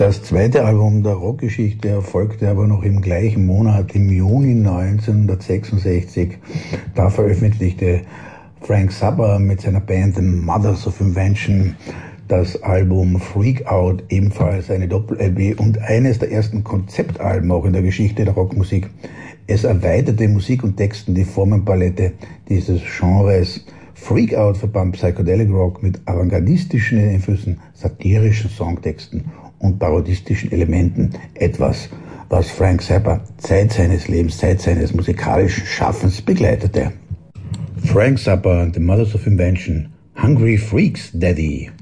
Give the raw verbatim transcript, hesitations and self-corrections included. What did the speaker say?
Das zweite Album der Rockgeschichte erfolgte aber noch im gleichen Monat, im Juni neunzehnhundertsechsundsechzig. Da veröffentlichte Frank Zappa mit seiner Band The Mothers of Invention das Album Freak Out, ebenfalls eine Doppel-L P und eines der ersten Konzeptalben auch in der Geschichte der Rockmusik. Es erweiterte Musik und Texten die Formenpalette dieses Genres. Freak Out verband Psychedelic Rock mit avantgardistischen Einflüssen, satirischen Songtexten und parodistischen Elementen. Etwas, was Frank Zappa Zeit seines Lebens, Zeit seines musikalischen Schaffens begleitete. Frank Zappa and the Mothers of Invention, Hungry Freaks, Daddy.